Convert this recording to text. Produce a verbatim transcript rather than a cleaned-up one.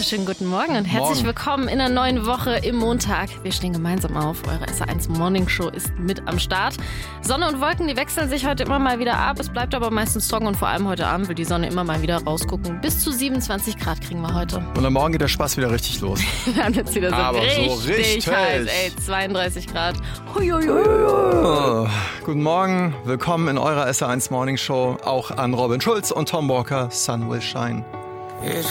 wunderschönen guten Morgen und herzlich Morgen. willkommen in einer neuen Woche im Montag. Wir stehen gemeinsam auf. Eure S eins Morning Show ist mit am Start. Sonne und Wolken, die wechseln sich heute immer mal wieder ab. Es bleibt aber meistens trocken und vor allem heute Abend will die Sonne immer mal wieder rausgucken. Bis zu siebenundzwanzig Grad kriegen wir heute. Und am Morgen geht der Spaß wieder richtig los. Dann wird's wieder so Aber richtig, so richtig heiß. Ey, zweiunddreißig Grad. Huiuiui. Oh, guten Morgen, willkommen in eurer S eins Morning Show. Auch an Robin Schulz und Tom Walker. Sun will shine.